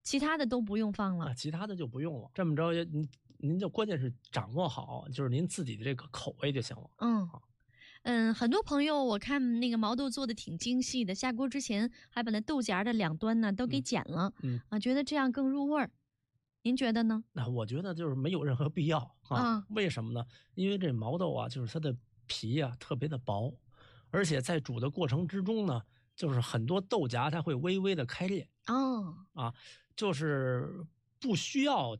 其他的都不用放了。 其他的就不用了。这么着，您就关键是掌握好，就是您自己的这个口味就行了。 很多朋友我看那个毛豆做的挺精细的，下锅之前还把那豆荚的两端呢都给剪了，觉得这样更入味儿。您觉得呢？ 那我觉得就是没有任何必要啊。为什么呢？因为这毛豆啊，就是它的皮啊特别的薄，而且在煮的过程之中呢，就是很多豆荚它会微微的开裂。就是不需要